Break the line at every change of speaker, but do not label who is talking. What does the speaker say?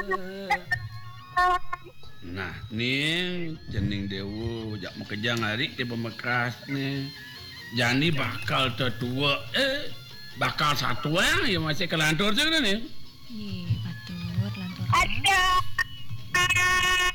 Nah nih jening Dewu jak mau kejang hari di Pemekas nih Jani bakal tetua bakal satu ya masih kelantur sih nih
Ih, batur lantur.
Ada.